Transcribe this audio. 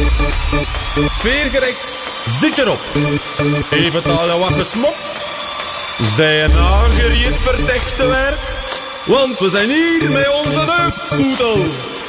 Veergerecht zit erop. Even alle wat gesmokt. Zijn aangericht verdechte werk. Want we zijn hier met onze hoofdscooter.